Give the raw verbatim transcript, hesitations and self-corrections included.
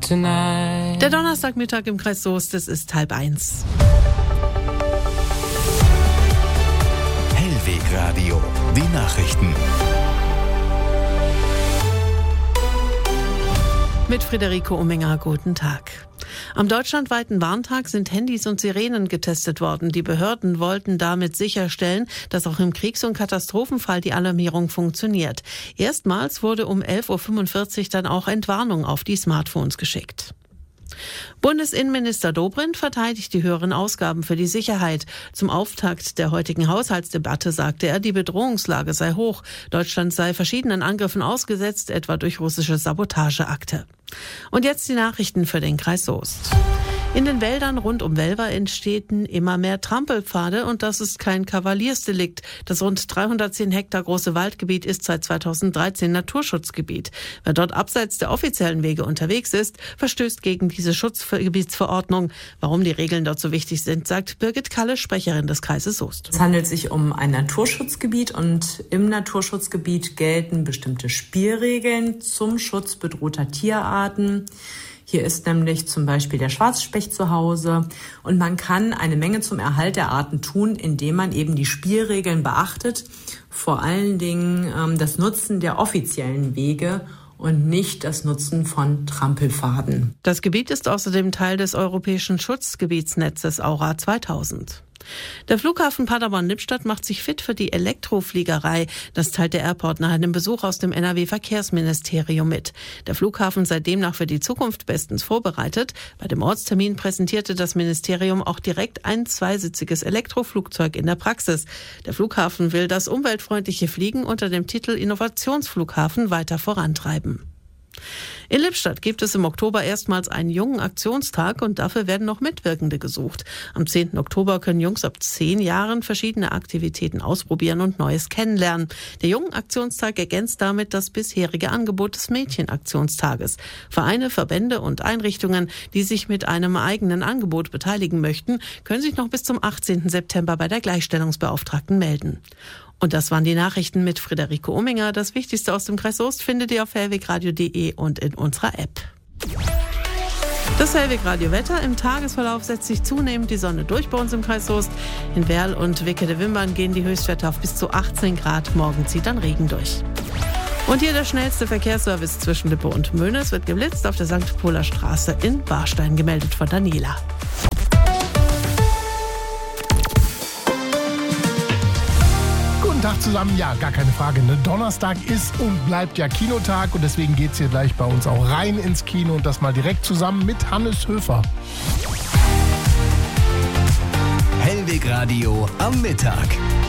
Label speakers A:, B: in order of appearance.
A: tonight.
B: Der Donnerstagmittag im Kreis Soest, es ist halb eins.
C: Hellweg Radio, die Nachrichten.
B: Mit Friederike Umminger, guten Tag. Am deutschlandweiten Warntag sind Handys und Sirenen getestet worden. Die Behörden wollten damit sicherstellen, dass auch im Kriegs- und Katastrophenfall die Alarmierung funktioniert. Erstmals wurde um elf Uhr fünfundvierzig dann auch Entwarnung auf die Smartphones geschickt. Bundesinnenminister Dobrindt verteidigt die höheren Ausgaben für die Sicherheit. Zum Auftakt der heutigen Haushaltsdebatte sagte er, die Bedrohungslage sei hoch. Deutschland sei verschiedenen Angriffen ausgesetzt, etwa durch russische Sabotageakte. Und jetzt die Nachrichten für den Kreis Soest. In den Wäldern rund um Welver entstehen immer mehr Trampelpfade und das ist kein Kavaliersdelikt. Das rund dreihundertzehn Hektar große Waldgebiet ist seit zweitausenddreizehn Naturschutzgebiet. Wer dort abseits der offiziellen Wege unterwegs ist, verstößt gegen diese Schutzgebietsverordnung. Warum die Regeln dort so wichtig sind, sagt Birgit Kalle, Sprecherin des Kreises Soest.
D: Es handelt sich um ein Naturschutzgebiet und im Naturschutzgebiet gelten bestimmte Spielregeln zum Schutz bedrohter Tierarten. Hier ist nämlich zum Beispiel der Schwarzspecht zu Hause und man kann eine Menge zum Erhalt der Arten tun, indem man eben die Spielregeln beachtet, vor allen Dingen ähm, das Nutzen der offiziellen Wege und nicht das Nutzen von Trampelpfaden.
B: Das Gebiet ist außerdem Teil des europäischen Schutzgebietsnetzes Aura zweitausend. Der Flughafen Paderborn-Lippstadt macht sich fit für die Elektrofliegerei. Das teilt der Airport nach einem Besuch aus dem N R W-Verkehrsministerium mit. Der Flughafen sei demnach für die Zukunft bestens vorbereitet. Bei dem Ortstermin präsentierte das Ministerium auch direkt ein zweisitziges Elektroflugzeug in der Praxis. Der Flughafen will das umweltfreundliche Fliegen unter dem Titel Innovationsflughafen weiter vorantreiben. In Lippstadt gibt es im Oktober erstmals einen jungen Aktionstag und dafür werden noch Mitwirkende gesucht. Am zehnten Oktober können Jungs ab zehn Jahren verschiedene Aktivitäten ausprobieren und Neues kennenlernen. Der Jungen Aktionstag ergänzt damit das bisherige Angebot des Mädchenaktionstages. Vereine, Verbände und Einrichtungen, die sich mit einem eigenen Angebot beteiligen möchten, können sich noch bis zum achtzehnten September bei der Gleichstellungsbeauftragten melden. Und das waren die Nachrichten mit Friederike Umminger. Das Wichtigste aus dem Kreis Soest findet ihr auf hellwegradio punkt de und in unserer App. Das Hellwegradio-Wetter. Im Tagesverlauf setzt sich zunehmend die Sonne durch bei uns im Kreis Soest. In Werl und Wickede-Wimbern gehen die Höchstwerte auf bis zu achtzehn Grad. Morgen zieht dann Regen durch. Und hier der schnellste Verkehrsservice zwischen Lippe und Möhne. Es wird geblitzt auf der Sankt Poler Straße in Warstein, gemeldet von Daniela.
E: Tag zusammen, ja, gar keine Frage. Ne? Donnerstag ist und bleibt ja Kinotag und deswegen geht's hier gleich bei uns auch rein ins Kino und das mal direkt zusammen mit Hannes Höfer.
C: Hellweg Radio am Mittag.